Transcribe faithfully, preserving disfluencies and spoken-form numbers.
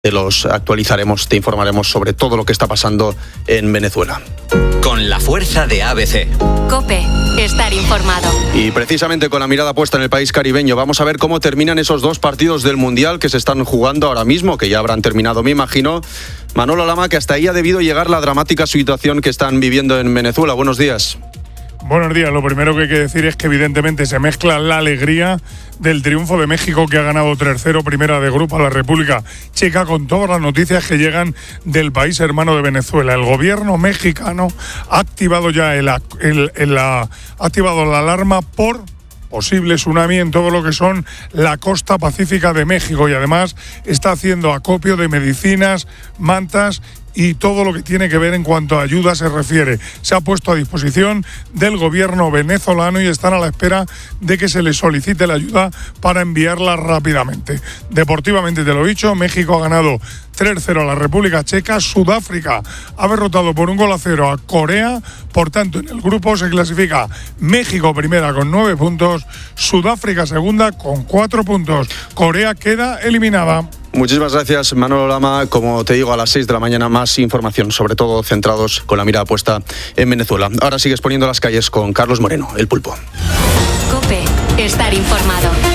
Te los actualizaremos, te informaremos sobre todo lo que está pasando en Venezuela. Con la fuerza de A B C. COPE, estar informado. Y precisamente con la mirada puesta en el país caribeño, vamos a ver cómo terminan esos dos partidos del Mundial que se están jugando ahora mismo, que ya habrán terminado, me imagino. Manolo Lama, que hasta ahí ha debido llegar la dramática situación que están viviendo en Venezuela. Buenos días. Buenos días. Lo primero que hay que decir es que evidentemente se mezcla la alegría del triunfo de México, que ha ganado tres cero, primera de grupo, a la República Checa, con todas las noticias que llegan del país hermano de Venezuela. El gobierno mexicano ha activado ya el, el, el, la, ha activado la alarma por posible tsunami en todo lo que son la costa pacífica de México, y además está haciendo acopio de medicinas, mantas y todo lo que tiene que ver en cuanto a ayuda se refiere. Se ha puesto a disposición del gobierno venezolano y están a la espera de que se les solicite la ayuda para enviarla rápidamente. Deportivamente, te lo he dicho, México ha ganado tres cero a la República Checa. Sudáfrica ha derrotado por un gol a cero a Corea. Por tanto, en el grupo se clasifica México primera con nueve puntos, Sudáfrica segunda con cuatro puntos. Corea queda eliminada. Muchísimas gracias, Manolo Lama. Como te digo, a las seis de la mañana más información, sobre todo centrados con la mirada puesta en Venezuela. Ahora sigues poniendo las calles con Carlos Moreno, el Pulpo. COPE, estar informado.